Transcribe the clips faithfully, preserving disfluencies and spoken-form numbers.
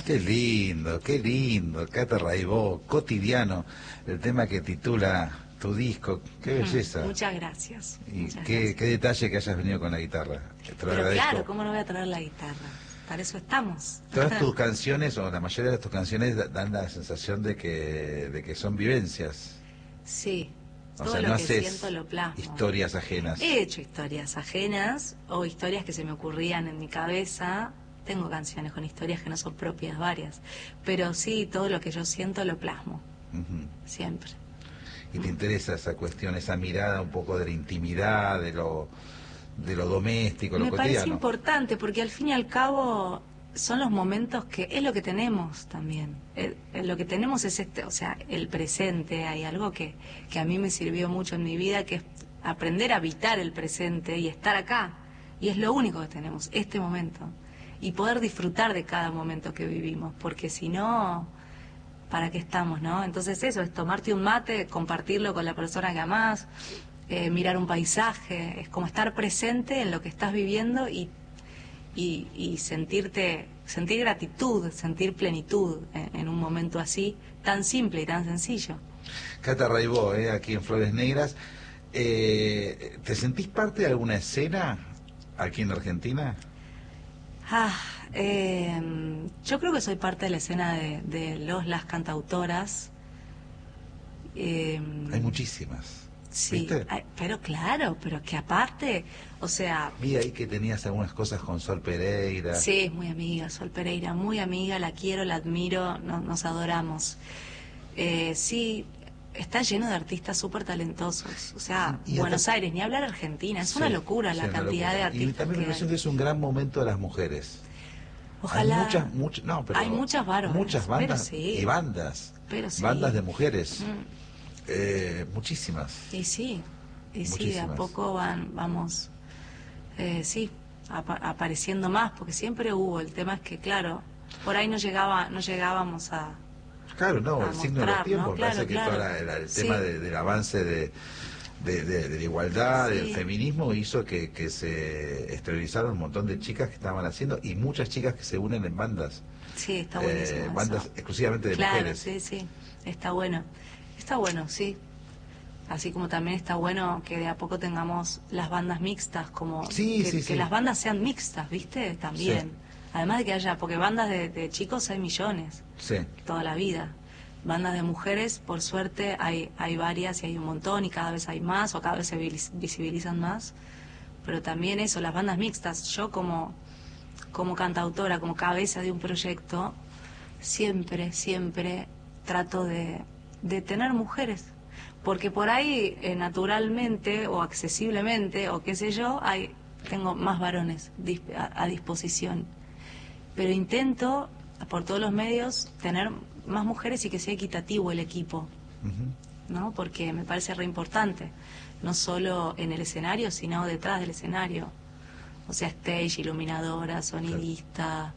Qué lindo, qué lindo, Cata Raibó, Cotidiano, el tema que titula tu disco, qué belleza. Mm, muchas gracias. Y muchas qué, gracias. qué detalle que hayas venido con la guitarra. Te lo Pero agradezco. claro, ¿cómo no voy a traer la guitarra? Para eso estamos. Todas tus canciones, o la mayoría de tus canciones, dan la sensación de que, de que son vivencias. Sí. O Todo sea, lo no que haces siento lo plasmo. historias ajenas. He hecho historias ajenas o historias que se me ocurrían en mi cabeza. Tengo canciones con historias que no son propias, varias. Pero sí, todo lo que yo siento lo plasmo. Uh-huh. Siempre. Y te interesa esa cuestión, esa mirada un poco de la intimidad, de lo, de lo doméstico, lo Me cotidiano. parece importante porque al fin y al cabo son los momentos que es lo que tenemos también. El, el, lo que tenemos es este, o sea, el presente. Hay algo que, que a mí me sirvió mucho en mi vida, que es aprender a habitar el presente y estar acá. Y es lo único que tenemos, este momento. Y poder disfrutar de cada momento que vivimos, porque si no, ¿para qué estamos, no? Entonces eso, es tomarte un mate, compartirlo con la persona que amás, eh, mirar un paisaje, es como estar presente en lo que estás viviendo y, y, y sentirte, sentir gratitud, sentir plenitud en, en un momento así, tan simple y tan sencillo. Cata Raibó, eh, aquí en Flores Negras, eh, ¿te sentís parte de alguna escena aquí en Argentina? Ah, eh, yo creo que soy parte de la escena de, de los, las cantautoras. Eh, Hay muchísimas. Sí, ¿Viste? hay, pero claro, pero que aparte, o sea... Vi ahí que tenías algunas cosas con Sol Pereira. Sí, es muy amiga, Sol Pereira, muy amiga, la quiero, la admiro, no, nos adoramos. Eh, sí, está lleno de artistas súper talentosos. O sea, Y Buenos hasta... Aires, ni hablar Argentina, es sí, una locura sí, la una cantidad locura. de artistas. Y también me parece que, que es un gran momento de las mujeres. Ojalá. Hay muchas, muchas, no, pero hay muchas varones, muchas bandas pero sí, y bandas, pero sí. bandas de mujeres, mm. eh, muchísimas. Y sí, y muchísimas. sí, de a poco van, vamos, eh, sí, ap apareciendo más, porque siempre hubo. El tema es que, claro, por ahí no llegaba, no llegábamos a... Claro, no, el signo de los tiempos, ¿no? me parece claro, que claro. todo la, la, el sí. tema de, del avance de, de, de, de la igualdad, sí. del feminismo, hizo que, que se esterilizaron un montón de chicas que estaban haciendo, y muchas chicas que se unen en bandas. Sí, está buenísimo. Eh, eso. bandas exclusivamente de claro, mujeres. Sí, sí, está bueno. Está bueno, sí. Así como también está bueno que de a poco tengamos las bandas mixtas, como sí, que, sí, que sí. las bandas sean mixtas, ¿viste? También. Sí. Además de que haya, porque bandas de, de chicos hay millones, sí. toda la vida. Bandas de mujeres, por suerte, hay, hay varias y hay un montón y cada vez hay más o cada vez se visibilizan más. Pero también eso, las bandas mixtas. Yo como, como cantautora, como cabeza de un proyecto, siempre, siempre trato de, de tener mujeres. Porque por ahí, eh, naturalmente o accesiblemente o qué sé yo, hay, tengo más varones a, a disposición. Pero intento, por todos los medios, tener más mujeres y que sea equitativo el equipo, uh-huh. ¿no? Porque me parece re importante, no solo en el escenario, sino detrás del escenario. O sea, stage, iluminadora, sonidista,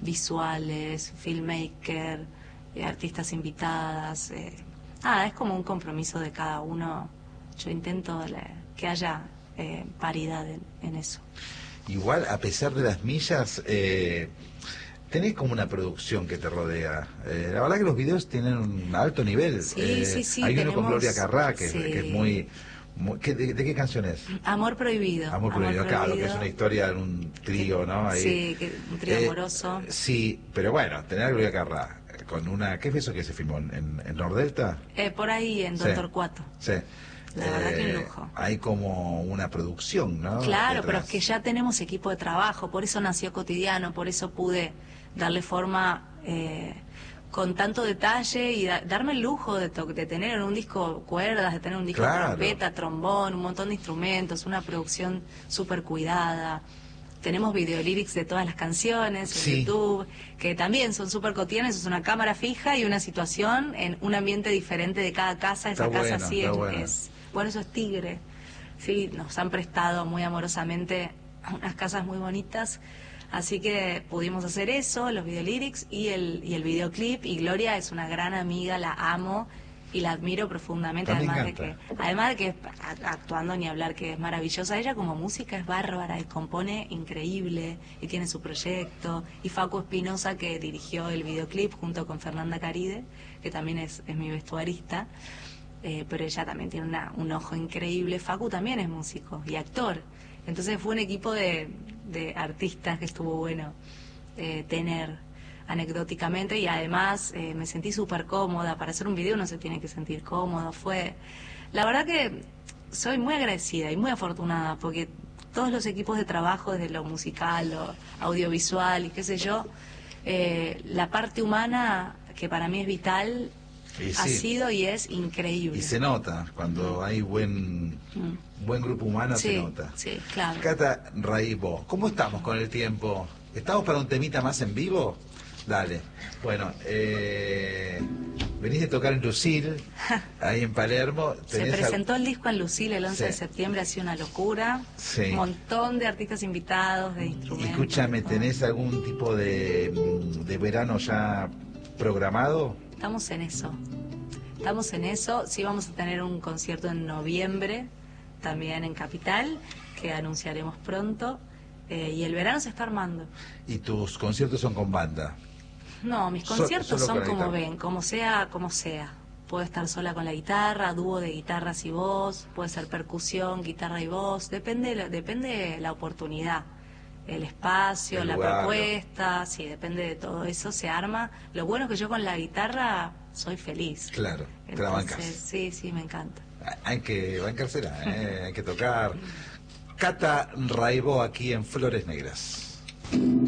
visuales, filmmaker, eh, artistas invitadas. Eh, nada, es como un compromiso de cada uno. Yo intento le, que haya eh, paridad en, en eso. Igual, a pesar de las millas, eh, tenés como una producción que te rodea. Eh, la verdad que los videos tienen un alto nivel. Sí, eh, sí, sí. Hay tenemos, uno con Gloria Carrá, que, sí. es, que es muy... muy ¿qué, de, de qué canción es? Amor Prohibido. Amor Prohibido, Amor claro, prohibido. que es una historia en un trío, ¿no? Ahí. Sí, que, un trío eh, amoroso. Sí, pero bueno, tener a Gloria Carrá con una... ¿Qué fue eso que se filmó? ¿En, en Nordelta? Eh, por ahí, en Doctor Sí. Cuato. Sí. La verdad que un lujo. Hay como una producción, ¿no? Claro, detrás. pero es que ya tenemos equipo de trabajo, por eso nació Cotidiano, por eso pude darle forma eh, con tanto detalle y da, darme el lujo de, de tener en un disco cuerdas, de tener un disco claro. trompeta, trombón, un montón de instrumentos, una producción súper cuidada. Tenemos videolírics de todas las canciones en sí. YouTube, que también son súper cotidianas, es una cámara fija y una situación en un ambiente diferente de cada casa. Esa está casa bueno, sí es, bueno. es... Bueno, eso es Tigre. Sí, nos han prestado muy amorosamente unas casas muy bonitas, así que pudimos hacer eso, los videolyrics y el, y el videoclip. Y Gloria es una gran amiga, la amo, y la admiro profundamente, También además de canta. que, además de que a- actuando ni hablar que es maravillosa, ella como música es bárbara y compone increíble y tiene su proyecto, y Facu Espinosa que dirigió el videoclip junto con Fernanda Caride, que también es, es mi vestuarista, eh, pero ella también tiene una, un ojo increíble. Facu también es músico y actor, entonces fue un equipo de, de artistas que estuvo bueno eh, tener anecdóticamente, y además eh, me sentí súper cómoda. Para hacer un video uno se tiene que sentir cómodo. Fue, la verdad que soy muy agradecida y muy afortunada porque todos los equipos de trabajo, desde lo musical, lo audiovisual y qué sé yo, eh, la parte humana que para mí es vital Y ha sí. sido y es increíble. Y se nota, cuando hay buen Mm. buen grupo humano Sí, se nota. sí, claro. Cata Raibo, ¿cómo estamos con el tiempo? ¿Estamos para un temita más en vivo? Dale. Bueno, eh, venís de tocar en Lucil, ahí en Palermo. Se tenés al- presentó el disco en Lucil el once Sí. de septiembre, ha sido una locura. Sí. Un montón de artistas invitados, de instrumentos. Escúchame, todo. ¿tenés algún tipo de, de verano ya programado? Estamos en eso. Estamos en eso. Sí, vamos a tener un concierto en noviembre, también en Capital, que anunciaremos pronto. Eh, y el verano se está armando. ¿Y tus conciertos son con banda? No, mis So- conciertos solo son con la como guitarra. ven, como sea, como sea. Puedo estar sola con la guitarra, dúo de guitarras y voz, puede ser percusión, guitarra y voz, depende, la- depende la oportunidad, el espacio, El la lugar, propuesta, sí, depende de todo eso, se arma. Lo bueno es que yo con la guitarra soy feliz. Claro, te la Entonces, bancas. sí, sí, me encanta. Hay que bancársela, ¿eh? Hay que tocar. Cata Raibo aquí en Flores Negras.